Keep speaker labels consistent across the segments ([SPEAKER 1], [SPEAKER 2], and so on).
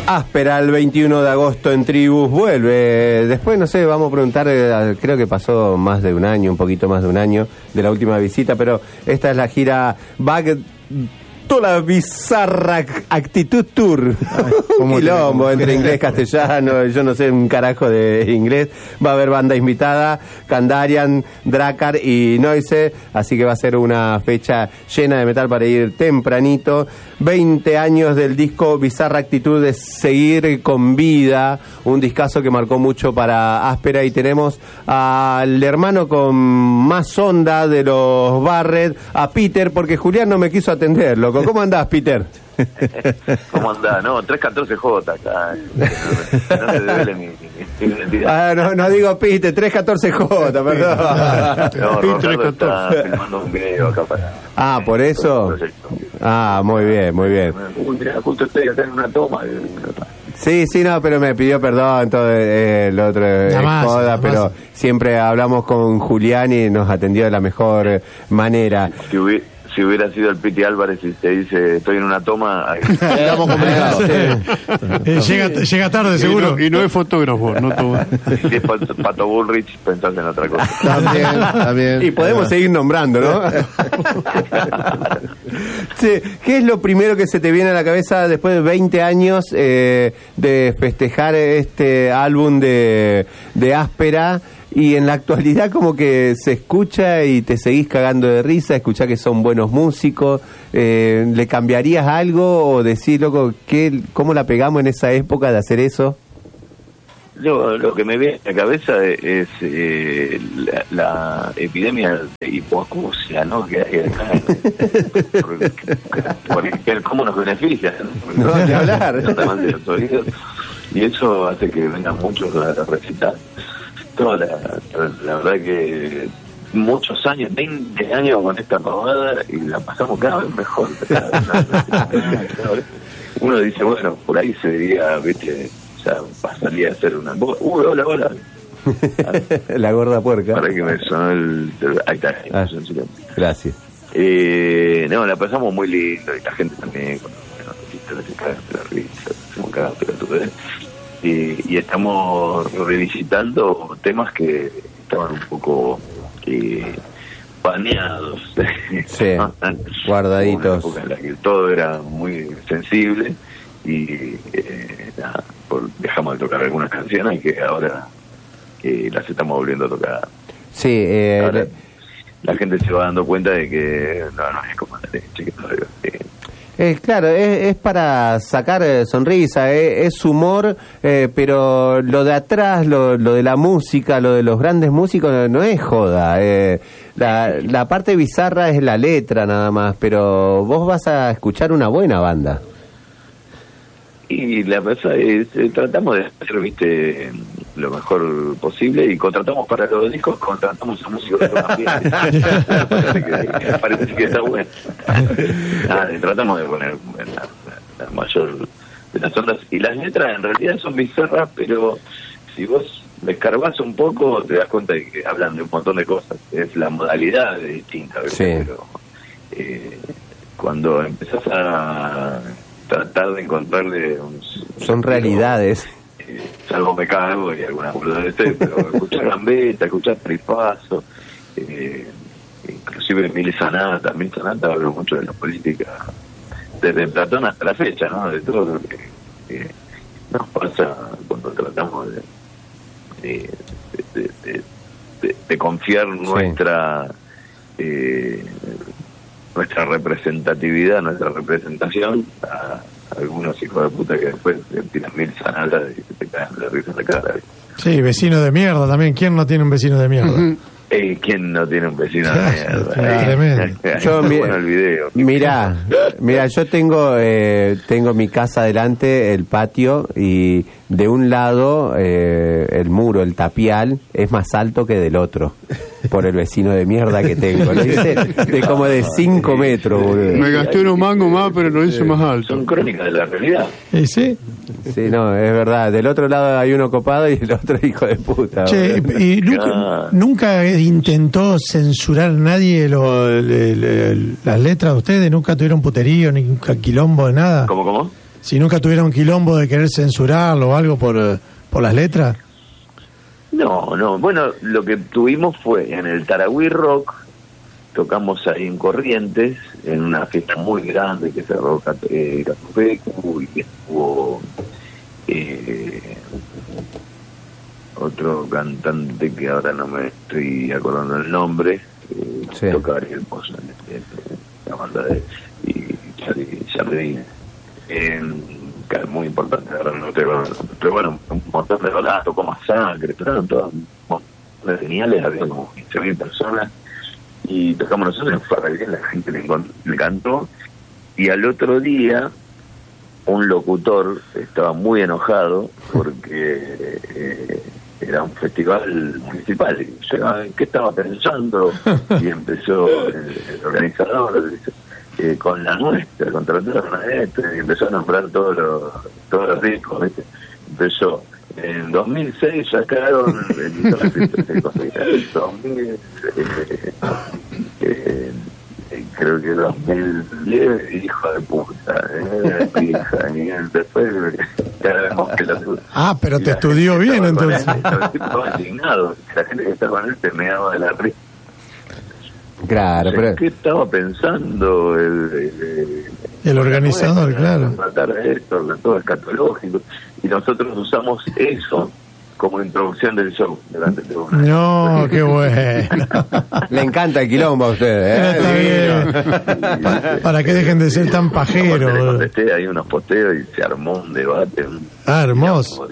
[SPEAKER 1] Áspera, el 21 de agosto en Tribus vuelve. Después, no sé, vamos a preguntar, creo que pasó más de un año, un poquito más de un año de la última visita, pero esta es la gira Back to la Bizarra Actitud Tour. Un quilombo entre inglés, castellano, yo no sé un carajo de inglés. Va a haber banda invitada, Kandarian, Drakkar y Noise, así que va a ser una fecha llena de metal para ir tempranito. 20 años del disco Bizarra Actitud de Seguir con Vida, un discazo que marcó mucho para Áspera, y tenemos al hermano con más onda de los Barrett, a Peter, porque Julián no me quiso atender, loco. ¿Cómo andás, Peter?
[SPEAKER 2] ¿Cómo andás? No, 314J acá. No te debele mi
[SPEAKER 1] identidad. No digo Peter, 314J, perdón.
[SPEAKER 2] No, Ricardo está filmando un video acá para...
[SPEAKER 1] ¿por eso? Muy bien, muy bien.
[SPEAKER 2] Mira, justo estoy acá en una toma.
[SPEAKER 1] Sí, no, pero me pidió perdón, todo el otro joda, pero siempre hablamos con Julián y nos atendió de la mejor manera.
[SPEAKER 2] Si hubiera sido el Piti Álvarez y te dice estoy en una toma,
[SPEAKER 3] estamos complicados. Llega tarde, seguro. Y no es fotógrafo, no toma.
[SPEAKER 2] Si es Pato Bullrich, pensás en otra cosa.
[SPEAKER 1] También. Y podemos seguir nombrando, ¿no? Sí, ¿qué es lo primero que se te viene a la cabeza después de 20 años de festejar este álbum de Áspera? Y en la actualidad como que se escucha y te seguís cagando de risa, escuchá que son buenos músicos. ¿Le cambiarías algo o decir, loco, cómo la pegamos en esa época de hacer eso?
[SPEAKER 2] Lo que me viene a la cabeza es la epidemia de hipoacusia, ¿no? Que hay acá. Porque cómo nos beneficia, ¿no?
[SPEAKER 1] No, de hablar.
[SPEAKER 2] Y eso hace que vengan muchos a recitar. La verdad que muchos años, 20 años con esta pavada y la pasamos cada vez mejor. Uno dice, bueno, por ahí se diría, viste, o sea, pasaría a ser una... hola.
[SPEAKER 1] La gorda puerca.
[SPEAKER 2] Para que me sonó ahí está.
[SPEAKER 1] Gracias.
[SPEAKER 2] No, la pasamos muy lindo y la gente también, cuando se cagan de la risa, hacemos cagar de la y estamos revisitando temas que estaban un poco baneados.
[SPEAKER 1] Sí, guardaditos.
[SPEAKER 2] Una época en la que todo era muy sensible y dejamos de tocar algunas canciones que ahora las estamos volviendo a tocar.
[SPEAKER 1] Sí,
[SPEAKER 2] ahora, la gente se va dando cuenta de que no es como la leche, que no
[SPEAKER 1] claro, es para sacar sonrisa, es humor, pero lo de atrás, lo de la música, lo de los grandes músicos no es joda. La parte bizarra es la letra nada más, pero vos vas a escuchar una buena banda.
[SPEAKER 2] Y la verdad es, tratamos de hacer, viste, lo mejor posible, y contratamos para los discos, contratamos a músicos de todas las parece que está bueno. Tratamos de poner la mayor de las ondas, y las letras en realidad son bizarras, pero si vos le escarbás un poco te das cuenta de que hablan de un montón de cosas. Es la modalidad distinta, ¿verdad?
[SPEAKER 1] Sí.
[SPEAKER 2] Pero cuando empezás a tratar de encontrarle
[SPEAKER 1] son realidades.
[SPEAKER 2] Salvo Me Cago y alguna boludez, pero escuchar Gambetta, escuchar Tripazo, inclusive Mil Sanata habló mucho de la política desde Platón hasta la fecha, ¿no? De todo lo que nos pasa cuando tratamos de confiar nuestra representatividad, nuestra representación a algunos hijos de puta que después tiran mil sanadas y te caen de risa en la cara.
[SPEAKER 3] Sí, vecino de mierda también. ¿Quién no tiene un vecino de mierda?
[SPEAKER 2] ¿Quién no tiene un vecino de mierda?
[SPEAKER 3] Tremendo.
[SPEAKER 1] Yo,
[SPEAKER 2] bueno el video.
[SPEAKER 1] Mirá, yo tengo mi casa adelante, el patio, y de un lado el muro, el tapial, es más alto que del otro, por el vecino de mierda que tengo. Lo hice de como de 5 metros, boludo.
[SPEAKER 3] Me gasté unos mangos más, pero lo hice más alto.
[SPEAKER 2] Son crónicas de la realidad.
[SPEAKER 3] ¿Y sí?
[SPEAKER 1] Sí, no, es verdad. Del otro lado hay uno copado y el otro hijo de puta.
[SPEAKER 3] Che, ¿y nunca intentó censurar nadie las letras de ustedes? ¿Nunca tuvieron puterío, ni quilombo de nada?
[SPEAKER 2] ¿Cómo?
[SPEAKER 3] Si nunca tuvieron quilombo de querer censurarlo o algo por las letras.
[SPEAKER 2] No, bueno, lo que tuvimos fue en el Tarahui Rock, tocamos ahí en Corrientes, en una fiesta muy grande que cerró Catupecu, y estuvo otro cantante que ahora no me estoy acordando el nombre, toca Ariel Pozo, la banda de Jardín, muy importante, pero bueno, un montón de rolas, tocó Masacre, tocaron todas un montón de geniales, había como 15.000 personas, y tocamos nosotros, fue re bien, la gente le cantó, y al otro día un locutor estaba muy enojado porque era un festival municipal, y yo, ¿qué estaba pensando? Y empezó el organizador, con la nuestra, contrataron a y empezó a nombrar todos los discos, ¿viste? Empezó en 2006 sacaron el 2000, creo que 2010, hijo de puta, y después
[SPEAKER 3] pero te estudió bien entonces.
[SPEAKER 2] Estaba indignado, la gente que estaba con él te meaba de la risa.
[SPEAKER 1] Claro, pero
[SPEAKER 2] ¿qué estaba pensando
[SPEAKER 3] el organizador? Claro,
[SPEAKER 2] tratar de esto, todo escatológico, y nosotros usamos eso como introducción del show delante de una.
[SPEAKER 3] No, qué bueno.
[SPEAKER 1] Le encanta el quilombo a ustedes,
[SPEAKER 3] Está bien. Para que dejen de ser tan pajeros.
[SPEAKER 2] Le contesté ahí unos posteos y se armó un debate.
[SPEAKER 3] Hermoso.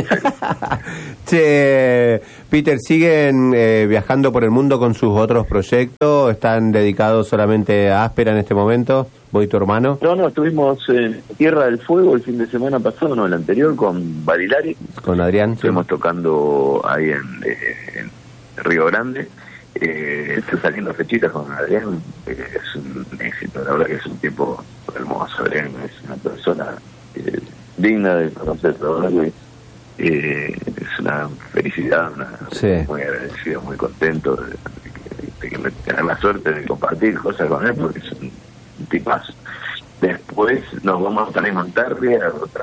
[SPEAKER 1] Che, Peter, ¿siguen viajando por el mundo con sus otros proyectos? ¿Están dedicados solamente a Áspera en este momento? ¿Vos y tu hermano?
[SPEAKER 2] No, estuvimos en Tierra del Fuego el fin de semana pasado, no, el anterior, con Barilari.
[SPEAKER 1] Con Adrián.
[SPEAKER 2] Estuvimos tocando ahí en Río Grande. Estoy saliendo fechitas con Adrián. Es un éxito, la verdad que es un tipo hermoso. Adrián es una persona digna de conocer, la verdad que es una felicidad, muy agradecido, muy contento de que me tenga la suerte de compartir cosas con él, porque es un tipazo. Después nos vamos a estar en Monterrey,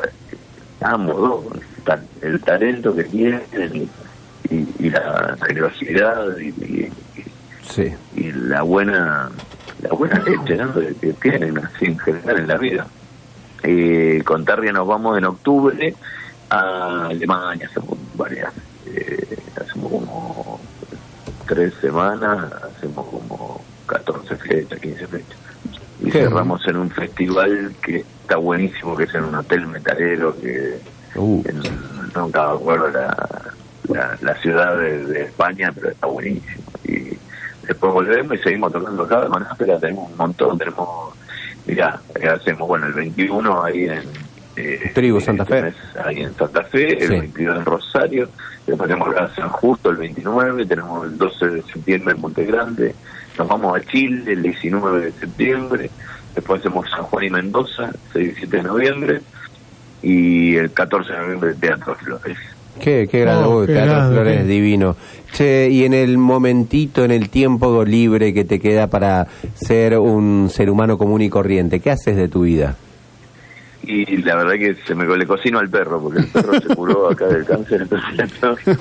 [SPEAKER 2] el talento que tienen y la generosidad y la buena leche, ¿no?, que tienen así en general en la vida. Con Tarria nos vamos en octubre a Alemania, hacemos hacemos como 3 semanas, hacemos como 14 fechas, 15 fechas. Y cerramos en un festival que está buenísimo, que es en un hotel metalero que nunca me acuerdo la ciudad de España, pero está buenísimo. Y después volvemos y seguimos tocando acá con Áspera, tenemos un montón, mirá, hacemos, el 21 ahí en
[SPEAKER 1] Tribu Santa Fe,
[SPEAKER 2] ahí en Santa Fe, el 22 en Rosario, después tenemos la San Justo el 29, tenemos el 12 de septiembre en Monte Grande, nos vamos a Chile el 19 de septiembre, después hacemos San Juan y Mendoza, 6 y 7 de noviembre, y el 14 de noviembre el Teatro Flores.
[SPEAKER 1] Qué grande, Teatro Flores, divino. Che, y en el momentito, en el tiempo libre que te queda para ser un ser humano común y corriente, ¿qué haces de tu vida?
[SPEAKER 2] Y la verdad que le cocino al perro, porque el perro se curó acá del cáncer, entonces le tengo que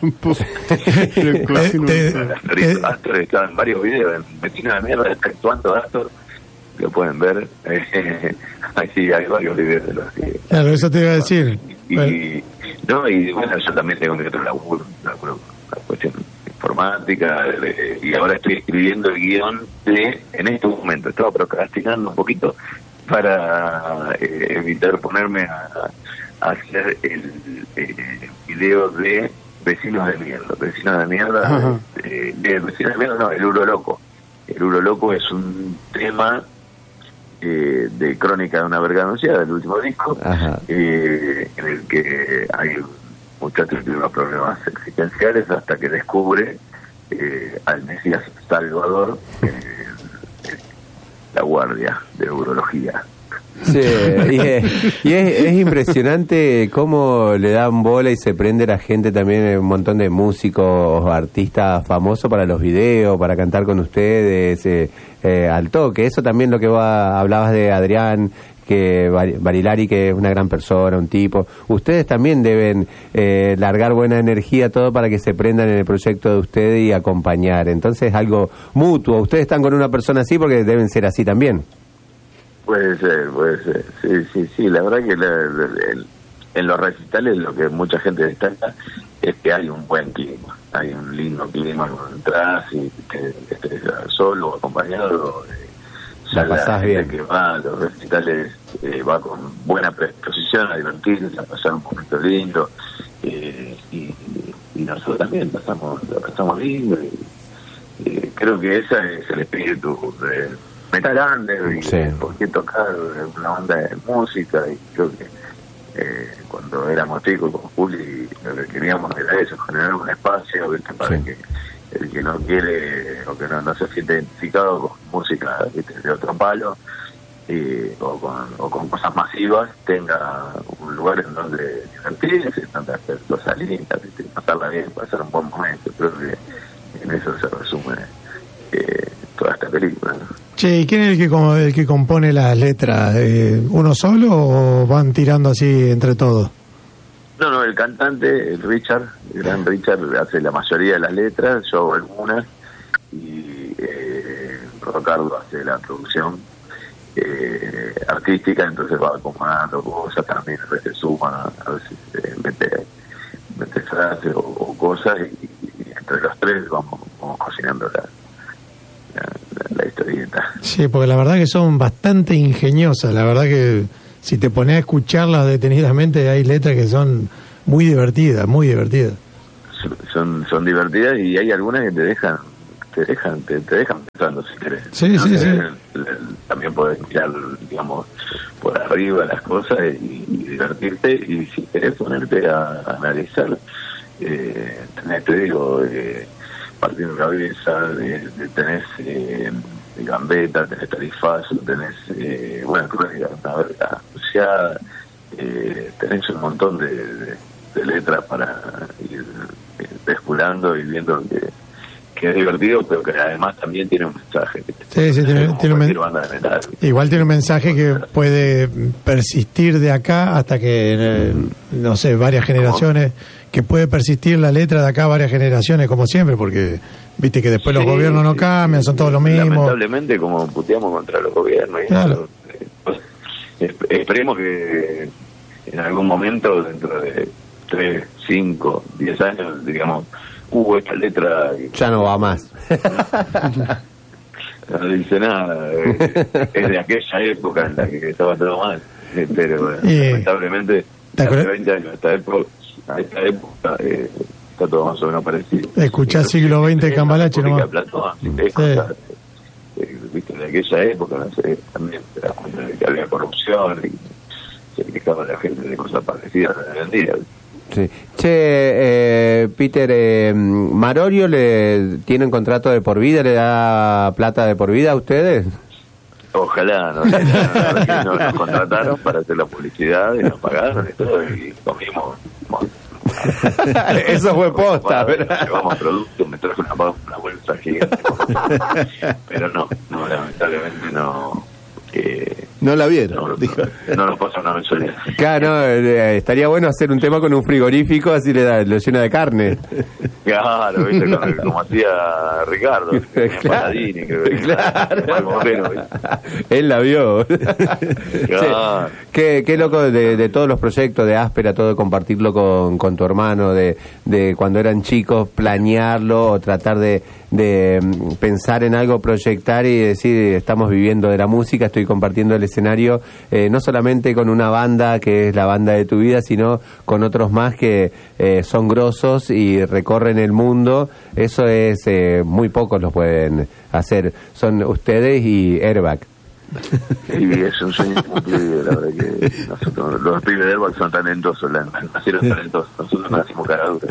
[SPEAKER 2] cocinar. Astor está en varios videos, en Vecino de Mierda, está actuando Astor, lo pueden ver. Ahí hay varios videos de los que...
[SPEAKER 3] Claro, eso te iba a decir.
[SPEAKER 2] Y bueno, yo también tengo mi otro laburo, la cuestión informática, y ahora estoy escribiendo el guión en este momento, estaba procrastinando un poquito para evitar ponerme a hacer el video de Vecinos de Mierda. Vecinos de Mierda, Vecinos de Mierda, no, el Uro Loco. El Uro Loco es un tema de Crónica de una Verga Anunciada, del último disco, en el que hay un muchacho que tiene unos problemas existenciales hasta que descubre al Mesías Salvador, la guardia de urología.
[SPEAKER 1] Sí, y es impresionante cómo le dan bola y se prende la gente también, un montón de músicos, artistas famosos para los videos, para cantar con ustedes, al toque. Eso también lo que hablabas de Adrián, que Barilari, que es una gran persona, un tipo, ustedes también deben largar buena energía, todo para que se prendan en el proyecto de ustedes y acompañar. Entonces es algo mutuo. Ustedes están con una persona así porque deben ser así también.
[SPEAKER 2] Puede ser. Sí. La verdad que en los recitales lo que mucha gente destaca es que hay un buen clima, hay un lindo clima cuando entras y que estés solo o acompañado.
[SPEAKER 1] La pasás bien.
[SPEAKER 2] Que va a los recitales va con buena predisposición a divertirse, a pasar un momento lindo, y nosotros también la pasamos lindo, y creo que ese es el espíritu de Metal Under, y por qué tocar una onda de música. Y creo que cuando éramos chicos con Juli, lo que queríamos era eso, generar un espacio, ¿viste? Para que el que no quiere o que no se siente identificado con música, ¿viste?, de otro palo, o con cosas masivas, tenga un lugar en donde divertirse, donde hacer cosas lindas, ¿viste?, pasarla bien, pasar un buen momento. Creo que en eso se resume toda esta película, ¿no?
[SPEAKER 4] Che, ¿y quién es el que compone las letras? ¿Uno solo o van tirando así entre todos?
[SPEAKER 2] No, el cantante, el gran Richard, hace la mayoría de las letras, yo algunas, y Ricardo hace la producción artística, entonces va acomodando cosas, también a veces suma, a veces mete frases o cosas, y entre los tres vamos cocinando la historieta.
[SPEAKER 4] Sí, porque la verdad que son bastante ingeniosas, la verdad que si te pones a escucharlas detenidamente hay letras que son muy divertidas,
[SPEAKER 2] son divertidas, y hay algunas que te dejan pensando, si querés.
[SPEAKER 4] Sí.
[SPEAKER 2] También podés mirar, digamos, por arriba las cosas y divertirte, y si querés ponerte a analizar, te digo, partiendo cabeza, tenés gambeta, tenés tarifazo, tenés crónica, una verga asociada, tenés un montón de letras para ir desculando y viendo que es divertido, pero que además también tiene un mensaje.
[SPEAKER 4] Igual tiene un mensaje que puede persistir de acá hasta que, no sé, varias generaciones, que puede persistir la letra de acá varias generaciones, como siempre, porque viste que después los gobiernos no cambian, son todos los mismos.
[SPEAKER 2] Lamentablemente, como puteamos contra los gobiernos,
[SPEAKER 4] claro.
[SPEAKER 2] Esperemos que en algún momento, dentro de 3, 5, 10 años, digamos, esta letra
[SPEAKER 1] ya no va más.
[SPEAKER 2] No dice nada, es de aquella época en la que estaba todo mal, pero lamentablemente hace 20 años a esta época está todo más o menos parecido.
[SPEAKER 4] Escuchá siglo XX en Cambalache nomás.
[SPEAKER 2] Viste, de aquella época, no sé, también te das cuenta de que había corrupción y se quejaba la gente de cosas parecidas a la día.
[SPEAKER 1] Sí. Che, Peter, ¿Marorio tiene un contrato de por vida, le da plata de por vida a ustedes?
[SPEAKER 2] Ojalá, no nos contrataron para hacer la publicidad y nos pagaron y todo, y comimos.
[SPEAKER 1] Eso fue posta, pero
[SPEAKER 2] llevamos productos, me trajo una bolsa gigante, pero no, lamentablemente no.
[SPEAKER 3] No la vieron,
[SPEAKER 2] no nos pasa una mensualidad.
[SPEAKER 1] Claro, estaría bueno hacer un tema con un frigorífico, así lo llena de carne.
[SPEAKER 2] Claro, ¿viste? Como hacía Ricardo, Paladini,
[SPEAKER 1] claro. Él la vio.
[SPEAKER 2] Claro.
[SPEAKER 1] Sí. Qué loco de todos los proyectos de Áspera, todo compartirlo con tu hermano, de cuando eran chicos, planearlo o tratar de pensar en algo, proyectar y decir, estamos viviendo de la música, estoy compartiendo el escenario, no solamente con una banda que es la banda de tu vida, sino con otros más que son grosos y recorren el mundo. Eso es, muy pocos lo pueden hacer. Son ustedes y Airbag.
[SPEAKER 2] Sí, es un sueño cumplido, la verdad que nosotros, los pibes de Airbag son talentosos, nacieron talentosos, nosotros nacimos cara dura.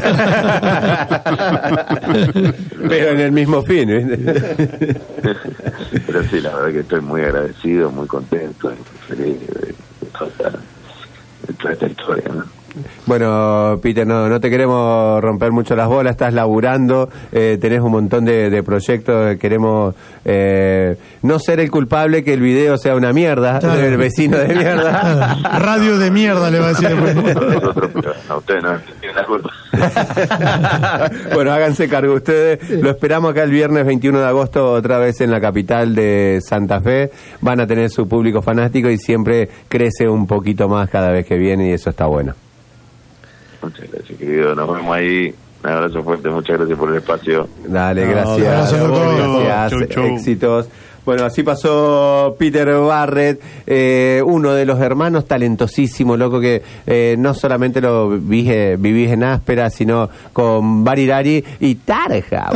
[SPEAKER 1] Pero en el mismo fin, ¿viste?
[SPEAKER 2] Pero sí, la verdad que estoy muy agradecido, muy contento, muy feliz de toda esta historia, ¿no?
[SPEAKER 1] Bueno, Peter, no te queremos romper mucho las bolas, estás laburando, tenés un montón de proyectos, queremos no ser el culpable que el video sea una mierda, claro. El vecino de mierda.
[SPEAKER 4] Radio de mierda le va a decir.
[SPEAKER 2] A ustedes no tienen la culpa.
[SPEAKER 1] Bueno, háganse cargo ustedes. Lo esperamos acá el viernes 21 de agosto, otra vez en la capital de Santa Fe. Van a tener su público fanático y siempre crece un poquito más cada vez que viene y eso está bueno.
[SPEAKER 2] Muchas gracias, querido. Nos vemos ahí. Un abrazo fuerte. Muchas gracias por el espacio.
[SPEAKER 1] Dale, gracias. Gracias.
[SPEAKER 3] Chau.
[SPEAKER 1] Éxitos. Bueno, así pasó Peter Barrett, uno de los hermanos talentosísimos, loco, que no solamente lo vivís en Áspera, sino con Barirari y Tarja.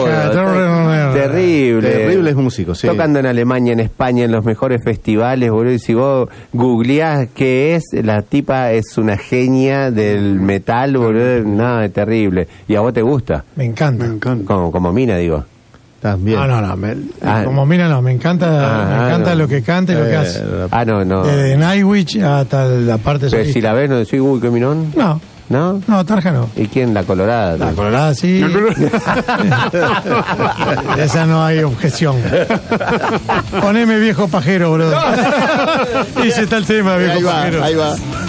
[SPEAKER 5] Terribles músicos, sí.
[SPEAKER 1] Tocando en Alemania, en España, en los mejores festivales, boludo. Y si vos googleás qué es, la tipa es una genia del metal, boludo. No, es terrible. ¿Y a vos te gusta?
[SPEAKER 4] Me encanta.
[SPEAKER 1] Como Mina, digo.
[SPEAKER 5] También.
[SPEAKER 4] No. Como mira, no, me encanta lo que canta y lo que hace.
[SPEAKER 1] No.
[SPEAKER 4] Desde Nightwish hasta la parte
[SPEAKER 1] solista. Pero si la ves, ¿no decís, uy, qué minón?
[SPEAKER 4] No.
[SPEAKER 1] ¿No?
[SPEAKER 4] No, Tarja no.
[SPEAKER 1] ¿Y quién? La Colorada.
[SPEAKER 4] La Colorada, sí. Esa no hay objeción. Poneme viejo pajero, bro. Dice tal tema, viejo pajero.
[SPEAKER 5] Ahí va.